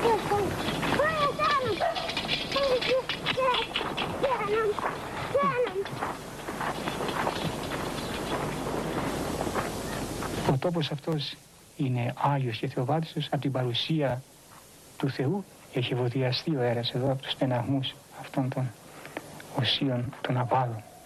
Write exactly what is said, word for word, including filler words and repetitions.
Ο τόπος αυτός είναι άγιος και θεοβάτιστος από την παρουσία του Θεού. Έχει βοδιαστεί ο αέρας εδώ από τους στεναγμούς αυτών των οσίων των αβάδων.